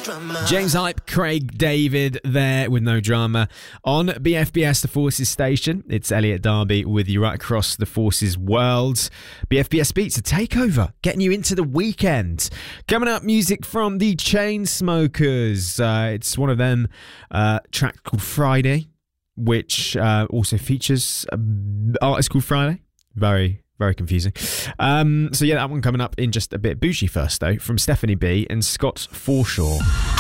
James Hype, Craig David there with No Drama on BFBS The Forces station. It's Elliot Darby with you right across the Forces world. BFBS Beats, a takeover, getting you into the weekend. Coming up, music from the Chainsmokers. It's one of them, track called Friday, which also features an artist called Friday. Very confusing. So yeah, that one coming up in just a bit. Bougie first though, from Stephanie B and Scott Forshaw.